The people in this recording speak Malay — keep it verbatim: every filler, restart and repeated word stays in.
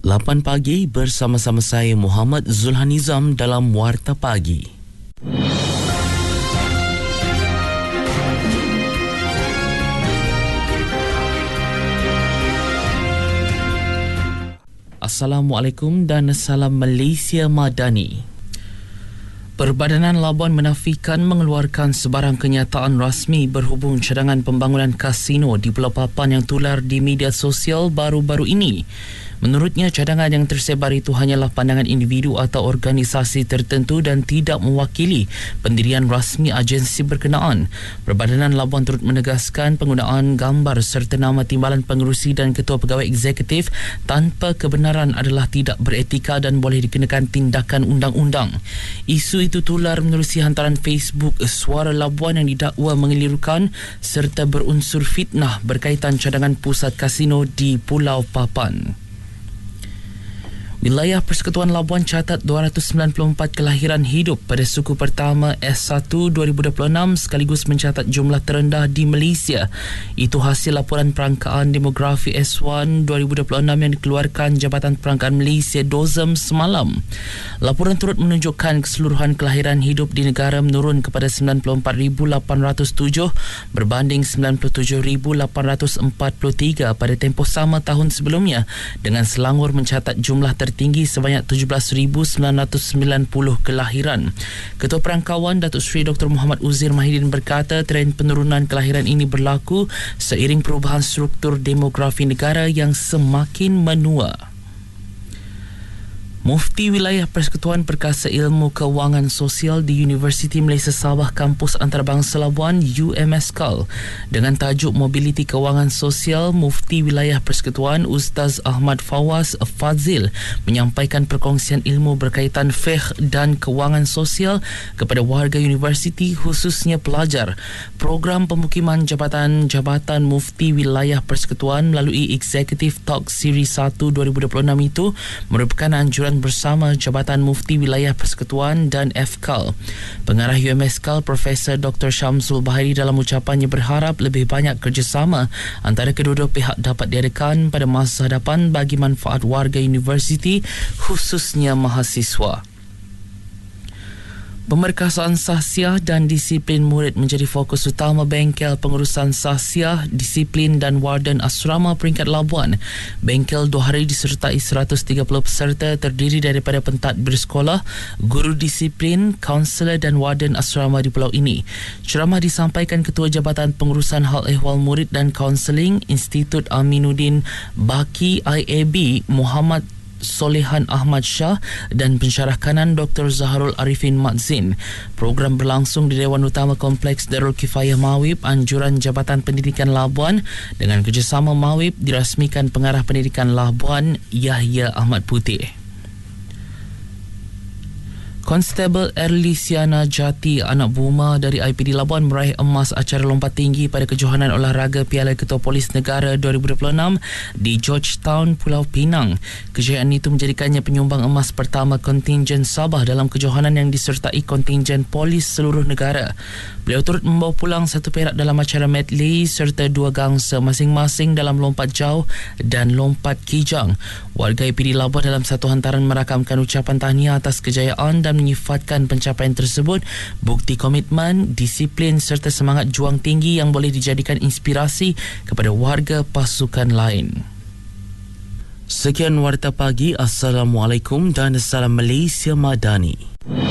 lapan pagi bersama-sama saya Muhammad Zulhanizam dalam Warta Pagi. Assalamualaikum dan salam Malaysia Madani. Perbadanan Labuan menafikan mengeluarkan sebarang kenyataan rasmi berhubung cadangan pembangunan kasino di Pulau Papan yang tular di media sosial baru-baru ini. Menurutnya, cadangan yang tersebar itu hanyalah pandangan individu atau organisasi tertentu dan tidak mewakili pendirian rasmi agensi berkenaan. Perbadanan Labuan turut menegaskan penggunaan gambar serta nama timbalan pengerusi dan ketua pegawai eksekutif tanpa kebenaran adalah tidak beretika dan boleh dikenakan tindakan undang-undang. Isu itu tular menerusi hantaran Facebook Suara Labuan yang didakwa mengelirukan serta berunsur fitnah berkaitan cadangan pusat kasino di Pulau Papan. Wilayah Persekutuan Labuan catat dua ratus sembilan puluh empat kelahiran hidup pada suku pertama S satu dua ribu dua puluh enam sekaligus mencatat jumlah terendah di Malaysia. Itu hasil laporan perangkaan demografi S satu dua ribu dua puluh enam yang dikeluarkan Jabatan Perangkaan Malaysia D O Z M semalam. Laporan turut menunjukkan keseluruhan kelahiran hidup di negara menurun kepada sembilan puluh empat ribu lapan ratus tujuh berbanding sembilan puluh tujuh ribu lapan ratus empat puluh tiga pada tempoh sama tahun sebelumnya, dengan Selangor mencatat jumlah ter tinggi sebanyak tujuh belas ribu sembilan ratus sembilan puluh kelahiran. Ketua Perangkawan Datuk Seri Doktor Muhammad Uzir Mahidin berkata trend penurunan kelahiran ini berlaku seiring perubahan struktur demografi negara yang semakin menua. Mufti Wilayah Persekutuan Perkasa Ilmu Kewangan Sosial di Universiti Malaysia Sabah Kampus Antarabangsa Labuan U M S K A L dengan tajuk Mobiliti Kewangan Sosial, Mufti Wilayah Persekutuan Ustaz Ahmad Fawaz Fazil menyampaikan perkongsian ilmu berkaitan fiqh dan kewangan sosial kepada warga universiti khususnya pelajar. Program pemukiman Jabatan-Jabatan Mufti Wilayah Persekutuan melalui Executive Talk Series satu dua ribu dua puluh enam itu merupakan anjuran bersama Jabatan Mufti Wilayah Persekutuan dan F K A L. Pengarah U M S K A L Profesor Doktor Syamsul Bahari dalam ucapannya berharap lebih banyak kerjasama antara kedua-dua pihak dapat diadakan pada masa hadapan bagi manfaat warga universiti khususnya mahasiswa. Pemerkasaan sahsiah dan disiplin murid menjadi fokus utama bengkel pengurusan sahsiah, disiplin dan warden asrama peringkat Labuan. Bengkel dua hari disertai seratus tiga puluh peserta terdiri daripada pentadbir sekolah, guru disiplin, kaunselor dan warden asrama di pulau ini. Ceramah disampaikan Ketua Jabatan Pengurusan Hal Ehwal Murid dan Kaunseling Institut Aminuddin Baki I A B Muhammad Solehan Ahmad Shah dan pensyarah kanan Doktor Zaharul Arifin Madzin. Program berlangsung di Dewan Utama Kompleks Darul Kifayah Mawib, anjuran Jabatan Pendidikan Labuan dengan kerjasama Mawib dirasmikan Pengarah Pendidikan Labuan Yahya Ahmad Putih. Konstebel Erlisiana Jati, anak Buma dari I P D Labuan meraih emas acara lompat tinggi pada kejohanan olahraga Piala Ketua Polis Negara dua ribu dua puluh enam di Georgetown, Pulau Pinang. Kejayaan itu menjadikannya penyumbang emas pertama kontingen Sabah dalam kejohanan yang disertai kontingen polis seluruh negara. Beliau turut membawa pulang satu perak dalam acara medley serta dua gangsa masing-masing dalam lompat jauh dan lompat kijang. Warga I P D Labuan dalam satu hantaran merakamkan ucapan tahniah atas kejayaan dan menyifatkan pencapaian tersebut bukti komitmen, disiplin serta semangat juang tinggi yang boleh dijadikan inspirasi kepada warga pasukan lain. Sekian Warta Pagi. Assalamualaikum dan salam Malaysia Madani.